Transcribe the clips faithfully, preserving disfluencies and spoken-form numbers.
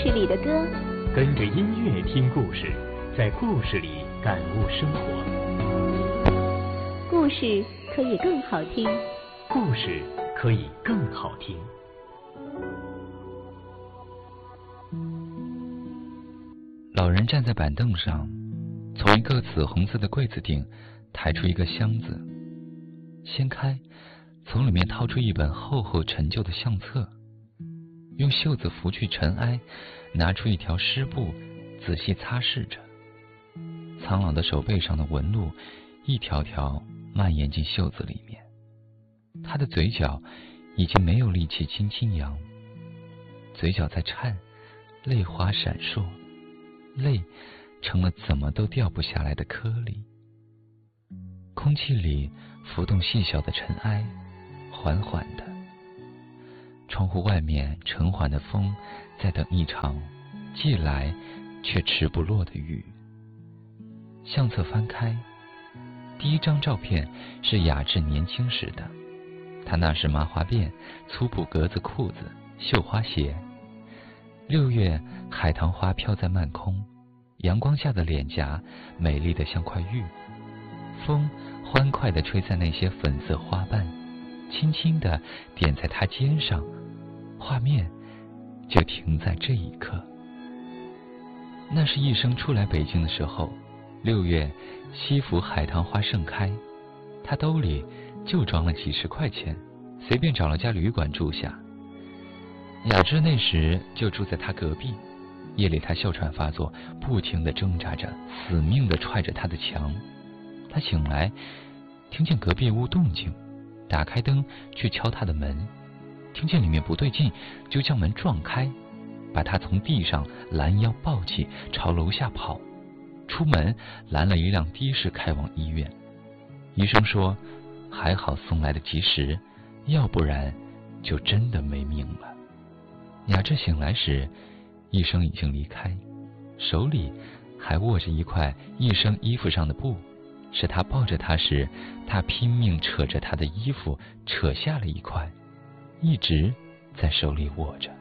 事里的歌， 跟着音乐听故事，在故事里感悟生活。 故事可以更好听， 故事可以更好听。 老人站在板凳上，从一个紫红色的柜子顶抬出一个箱子，掀开，从里面掏出一本厚厚陈旧的相册，用袖子拂去尘埃，拿出一条湿布，仔细擦拭着。苍老的手背上的纹路一条条蔓延进袖子里面，他的嘴角已经没有力气轻轻扬，嘴角在颤，泪花闪烁，泪成了怎么都掉不下来的颗粒。空气里浮动细小的尘埃，缓缓的。窗户外面沉缓的风在等一场既来却迟不落的雨。相册翻开，第一张照片是雅致年轻时的，他那是麻花辫、粗布格子裤子、绣花鞋。六月，海棠花飘在漫空，阳光下的脸颊美丽得像块玉，风欢快地吹在那些粉色花瓣，轻轻地点在他肩上，画面就停在这一刻。那是一生初来北京的时候，六月西府海棠花盛开，他兜里就装了几十块钱，随便找了家旅馆住下。雅芝那时就住在他隔壁，夜里他哮喘发作，不停地挣扎着，死命地踹着他的墙。他醒来，听见隔壁屋动静，打开灯去敲他的门，听见里面不对劲，就将门撞开，把他从地上拦腰抱起，朝楼下跑。出门拦了一辆的士开往医院。医生说还好送来的及时，要不然就真的没命了。雅致醒来时，医生已经离开，手里还握着一块医生衣服上的布，是他抱着他时，他拼命扯着他的衣服，扯下了一块，一直在手里握着。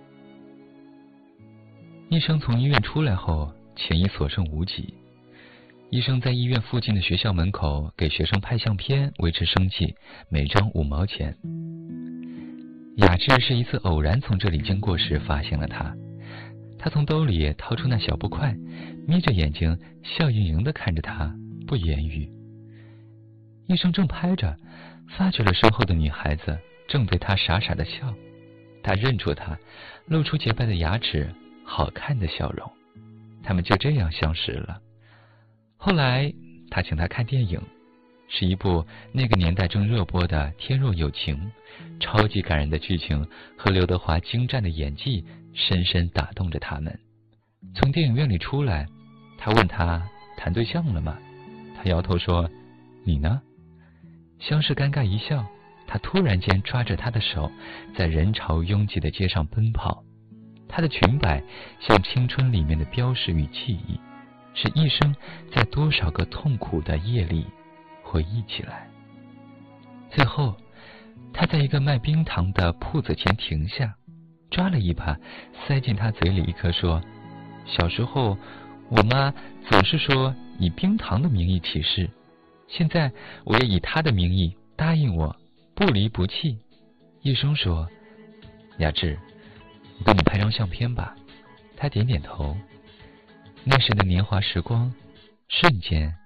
医生从医院出来后，钱已所剩无几。医生在医院附近的学校门口给学生拍相片维持生计，每张五毛钱。雅致是一次偶然从这里经过时发现了他，他从兜里掏出那小布块，眯着眼睛笑盈盈地看着他，不言语。医生正拍着，发觉了身后的女孩子正对他傻傻地笑，他认出她，露出洁白的牙齿，好看的笑容。他们就这样相识了。后来他请他看电影，是一部那个年代正热播的《天若有情》，超级感人的剧情和刘德华精湛的演技深深打动着他们。从电影院里出来，他问他谈对象了吗？他摇头说你呢？相视尴尬一笑，他突然间抓着他的手，在人潮拥挤的街上奔跑。他的裙摆像青春里面的标识与记忆，是一生在多少个痛苦的夜里回忆起来。最后他在一个卖冰糖的铺子前停下，抓了一把塞进他嘴里一颗，说小时候我妈总是说以冰糖的名义起誓，现在我也以她的名义答应我不离不弃。医生说雅致，我给你拍张相片吧。他点点头。那时的年华时光瞬间